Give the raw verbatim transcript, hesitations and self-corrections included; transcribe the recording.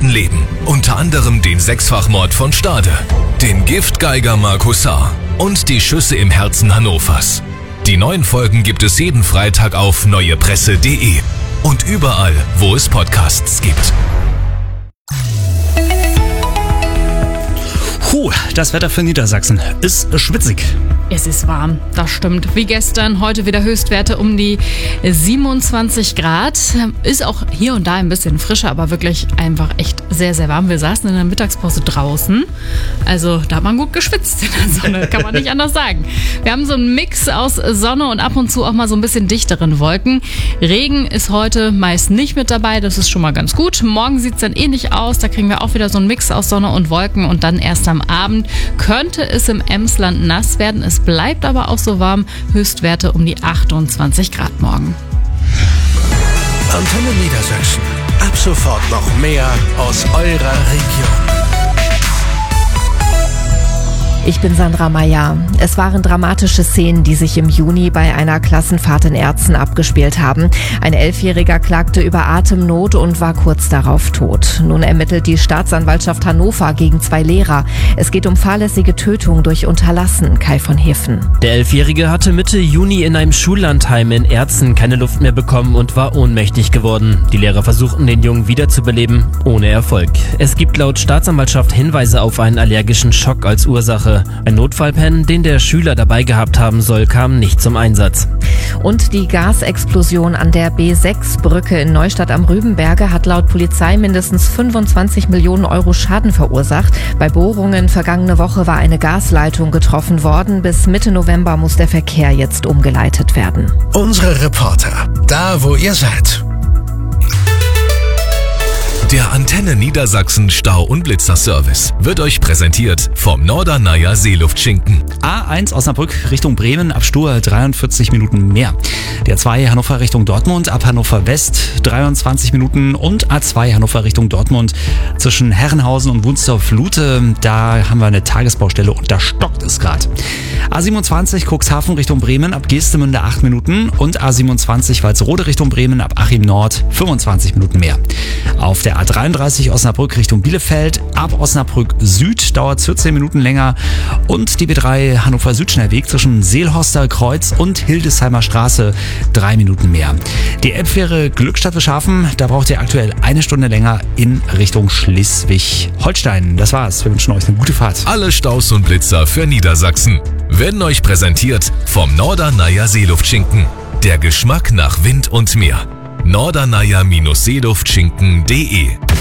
Leben. Unter anderem den Sechsfachmord von Stade, den Giftgeiger Markus H. und die Schüsse im Herzen Hannovers. Die neuen Folgen gibt es jeden Freitag auf neuepresse punkt de und überall, wo es Podcasts gibt. Puh, das Wetter für Niedersachsen ist schwitzig. Es ist warm, das stimmt. Wie gestern, heute wieder Höchstwerte um die siebenundzwanzig Grad. Ist auch hier und da ein bisschen frischer, aber wirklich einfach echt sehr, sehr warm. Wir saßen in der Mittagspause draußen. Also da hat man gut geschwitzt in der Sonne, kann man nicht anders sagen. Wir haben so einen Mix aus Sonne und ab und zu auch mal so ein bisschen dichteren Wolken. Regen ist heute meist nicht mit dabei, das ist schon mal ganz gut. Morgen sieht es dann ähnlich aus, da kriegen wir auch wieder so einen Mix aus Sonne und Wolken und dann erst am Abend könnte es im Emsland nass werden. Es bleibt aber auch so warm. Höchstwerte um die achtundzwanzig Grad morgen. Antenne Niedersachsen. Ab sofort noch mehr aus eurer Region. Ich bin Sandra Meyer. Es waren dramatische Szenen, die sich im Juni bei einer Klassenfahrt in Erzen abgespielt haben. Ein Elfjähriger klagte über Atemnot und war kurz darauf tot. Nun ermittelt die Staatsanwaltschaft Hannover gegen zwei Lehrer. Es geht um fahrlässige Tötung durch Unterlassen. Kai von Heffen. Der Elfjährige hatte Mitte Juni in einem Schullandheim in Erzen keine Luft mehr bekommen und war ohnmächtig geworden. Die Lehrer versuchten, den Jungen wiederzubeleben, ohne Erfolg. Es gibt laut Staatsanwaltschaft Hinweise auf einen allergischen Schock als Ursache. Ein Notfallpen, den der Schüler dabei gehabt haben soll, kam nicht zum Einsatz. Und die Gasexplosion an der B sechs Brücke in Neustadt am Rübenberge hat laut Polizei mindestens fünfundzwanzig Millionen Euro Schaden verursacht. Bei Bohrungen vergangene Woche war eine Gasleitung getroffen worden. Bis Mitte November muss der Verkehr jetzt umgeleitet werden. Unsere Reporter, da wo ihr seid. Der Antenne Niedersachsen Stau- und Blitzerservice wird euch präsentiert vom Norderneier Seeluftschinken. A eins Osnabrück Richtung Bremen ab Stur dreiundvierzig Minuten mehr. Der zwei Hannover Richtung Dortmund ab Hannover West dreiundzwanzig Minuten und A zwei Hannover Richtung Dortmund zwischen Herrenhausen und Wunstorf-Lute. Da haben wir eine Tagesbaustelle und da stockt es gerade. A siebenundzwanzig Cuxhaven Richtung Bremen ab Geestemünde acht Minuten und A siebenundzwanzig Walsrode Richtung Bremen ab Achim Nord fünfundzwanzig Minuten mehr. Auf der A dreiunddreißig Osnabrück Richtung Bielefeld ab Osnabrück Süd dauert vierzehn Minuten länger und die B drei Hannover Südschnellweg zwischen Seelhorster Kreuz und Hildesheimer Straße drei Minuten mehr. Die Elbfähre Glückstadt-Schafen, da braucht ihr aktuell eine Stunde länger in Richtung Schleswig-Holstein. Das war's. Wir wünschen euch eine gute Fahrt. Alle Staus und Blitzer für Niedersachsen werden euch präsentiert vom Norderneier Seeluftschinken. Der Geschmack nach Wind und Meer. Norderneier Seeluftschinken punkt de